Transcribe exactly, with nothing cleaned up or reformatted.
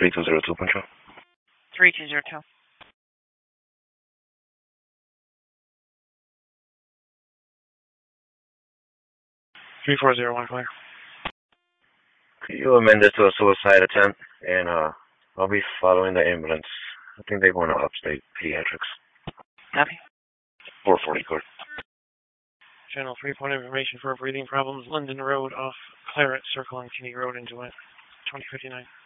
three two zero two, Control. three two zero two. three four zero one, clear. Could you amend it to a suicide attempt? And uh, I'll be following the ambulance. I think they want to upstate pediatrics. Copy. four forty, court. Channel three point information for breathing problems. Linden Road off Claret, Circle on Kinney Road into it. twenty fifty-nine.